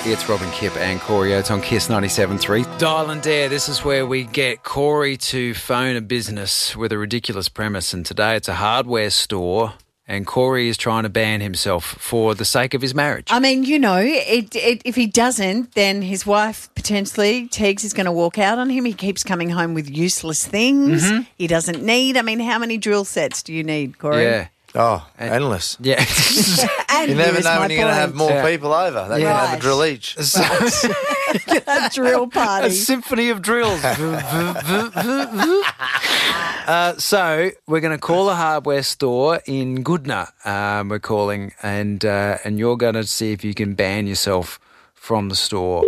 It's Robin Kipp and Corey Oates on Kiss 97.3. Dial and Dare. This is where we get Corey to phone a business with a ridiculous premise. And today it's a hardware store. And Corey is trying to ban himself for the sake of his marriage. I mean, you know, if he doesn't, then his wife potentially, Tegs, is going to walk out on him. He keeps coming home with useless things he doesn't need. I mean, how many drill sets do you need, Corey? Yeah. Oh, endless. Yeah. And You never here's know my when you're going to have point. more people over. They can have a Right. drill each. A drill party. A symphony of drills. So we're going to call a hardware store in Goodna. We're calling, and you're going to see if you can ban yourself from the store.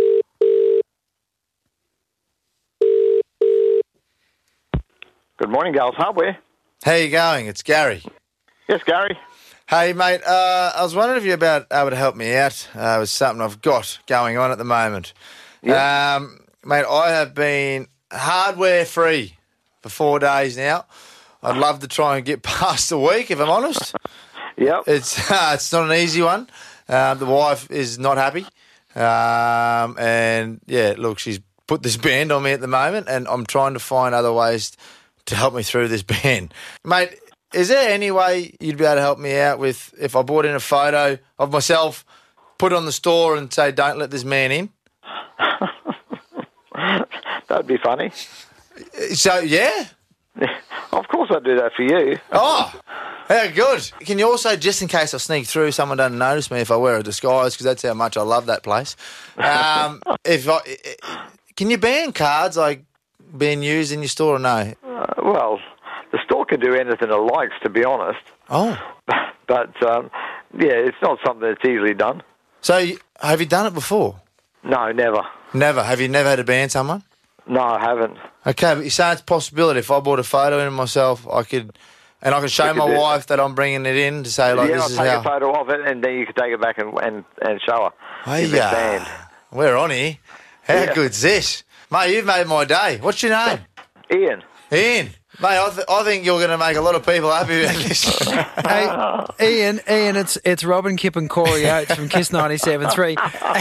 Good morning, Gals Hardware. How you going? It's Gary. Yes, Gary. Hey, mate, I was wondering if you're able to help me out with something I've got going on at the moment. Yeah. Mate, I have been hardware-free for 4 days now. I'd love to try and get past a week, if I'm honest. Yep. It's not an easy one. The wife is not happy. And, yeah, look, she's put this ban on me at the moment, and I'm trying to find other ways to help me through this ban. Mate, is there any way you'd be able to help me out with if I brought in a photo of myself, put it on the store and say, don't let this man in? That'd be funny. So, yeah? Of course I'd do that for you. Oh, how good. Can you also, just in case I sneak through, someone doesn't notice me if I wear a disguise, because that's how much I love that place. Can you ban cards like being used in your store or no? Well, the store can do anything it likes, to be honest. Oh. But, yeah, it's not something that's easily done. So, have you done it before? No, never. Never. Have you never had to ban someone? No, I haven't. Okay, but you're saying it's a possibility. If I brought a photo in of myself, I could show You could my do wife that I'm bringing it in to say, like, yeah, this I'll is take how... a photo of it, and then you can take it back and show her. Hey, If it's banned. we're on here. How Yeah. good's this? Mate, you've made my day. What's your name? Ian. Ian. Mate, I think you're going to make a lot of people happy about this. Hey, Ian, it's Robin Kipp and Corey Oates from Kiss 97.3.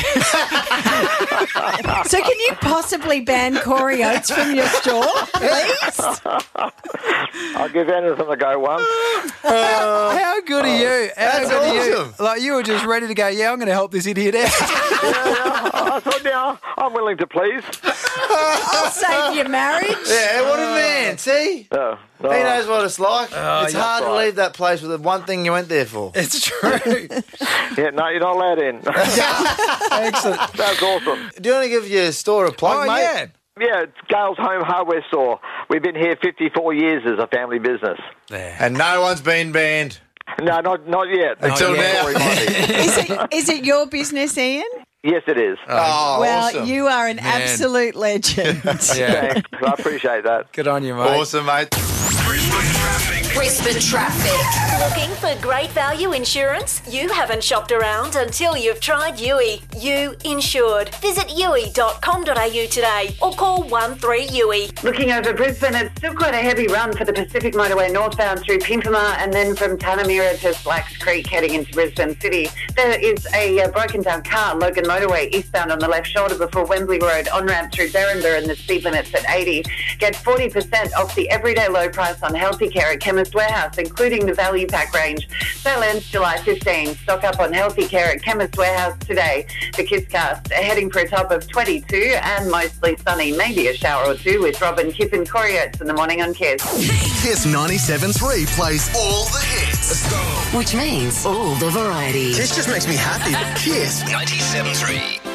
So can you possibly ban Corey Oates from your store, please? I'll give anything a go once. How good are you? How That's good are awesome. you? Like, you were just ready to go, yeah, I'm going to help this idiot out. I thought, yeah, I'm willing to please. I'll save your marriage. Yeah, what a man. See? No. He knows what it's like. It's yeah, hard to right. leave that place with the one thing you went there for. It's true. Yeah, no, you're not allowed in. Excellent. That's awesome. Do you want to give your store a plug, Oh, mate? yeah. Yeah, it's Gales Home Hardware Store. We've been here 54 years as a family business. And no one's been banned. No, not yet. Until Not yet. now. Corey might be. Is it your business, Ian? Yes, it is. Oh, Well, awesome. you are an absolute legend. Yeah. Thanks. I appreciate that. Good on you, mate. Awesome, mate. Brisbane Traffic. Looking for great value insurance? You haven't shopped around until you've tried Yui. You insured. Visit yui.com.au today or call 13-YUI. Looking over Brisbane, it's still quite a heavy run for the Pacific Motorway northbound through Pimpama and then from Tanamira to Slacks Creek heading into Brisbane City. There is a broken down car, Logan Motorway eastbound on the left shoulder before Wembley Road, on-ramp through Berrinba and the speed limit's at 80. Get 40% off the everyday low price on healthy care at Chemist Warehouse, including the Value Pack range. Sale ends July 15. Stock up on healthy care at Chemist Warehouse today. The Kisscast heading for a top of 22 and mostly sunny, maybe a shower or two with Robin Kipp and Corey Oates in the morning on Kiss. Kiss 97.3 plays all the hits. Let's go. Which means all the variety. This just makes me happy. Kiss 97.3.